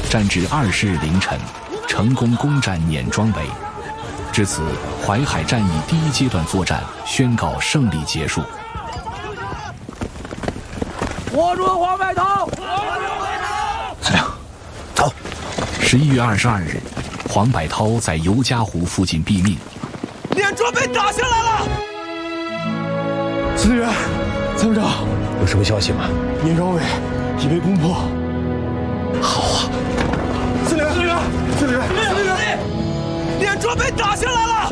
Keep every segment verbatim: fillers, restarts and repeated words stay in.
战至二十日凌晨，成功攻占碾庄围。至此，淮海战役第一阶段作战宣告胜利结束。 握住黄百韬！ 司令，走。十一月二十二日，黄百韬在尤家湖附近毙命。 碾庄被打下来了。 司令员，参谋长， 有什么消息吗？ 碾庄围已被攻破。 好啊！ 司令员，司令员，司令员，司令员， 碾庄被打下来了。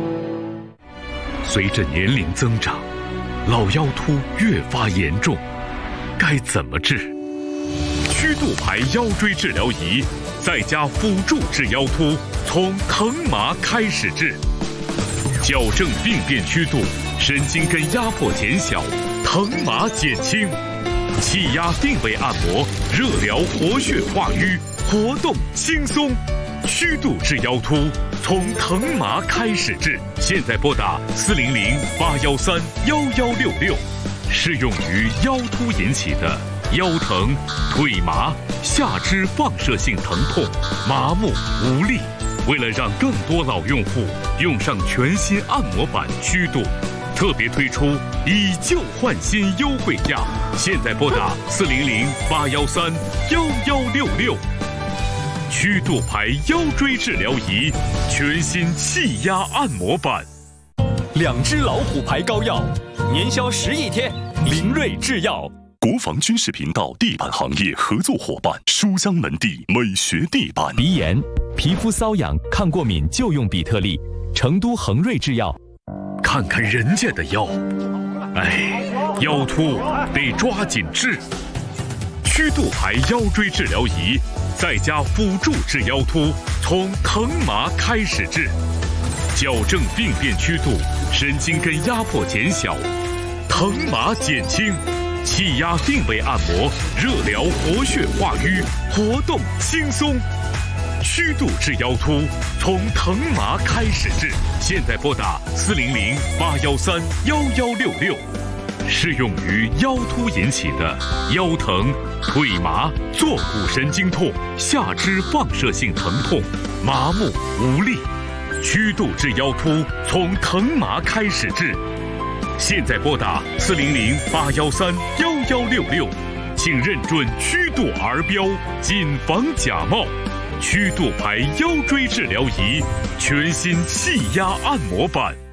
随着年龄增长，老腰突越发严重，该怎么治？曲度牌腰椎治疗仪再加辅助治腰突，从疼麻开始治，矫正病变曲度，神经根压迫减小，疼麻减轻，气压定位按摩，热疗活血化瘀，活动轻松。曲度治腰突，从疼麻开始治。现在拨打四零零八幺三幺幺六六，适用于腰突引起的腰疼、腿麻、下肢放射性疼痛、麻木无力。为了让更多老用户用上全新按摩版曲度，特别推出以旧换新优惠价。现在拨打四零零八幺三幺幺六六。曲度牌腰椎治疗仪，全新气压按摩版。 两支老虎牌膏药，年销十亿天，林瑞制药。 国防军事频道地板行业合作伙伴，书香门第美学地板。 鼻炎、皮肤瘙痒、抗过敏就用比特利，成都恒瑞制药。 看看人家的腰，哎，腰突得抓紧治。曲度牌腰椎治疗仪，再加辅助治腰突，从疼麻开始治，矫正病变曲度，神经根压迫减小，疼麻减轻，气压定位按摩，热疗活血化瘀，活动轻松。曲度治腰突，从疼麻开始治。现在拨打四零零八幺三幺幺六六，适用于腰突引起的腰疼、腿麻、坐骨神经痛、下肢放射性疼痛、麻木无力。曲度治腰突，从疼麻开始治。现在拨打四零零八幺三幺幺六六，请认准曲度 R 标，谨防假冒。曲度牌腰椎治疗仪，全新气压按摩版。